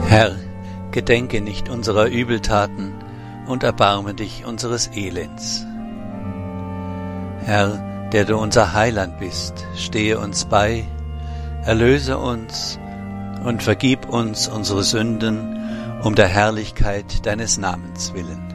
Herr, gedenke nicht unserer Übeltaten und erbarme dich unseres Elends. Herr, der du unser Heiland bist, stehe uns bei, erlöse uns und vergib uns unsere Sünden um der Herrlichkeit deines Namens willen.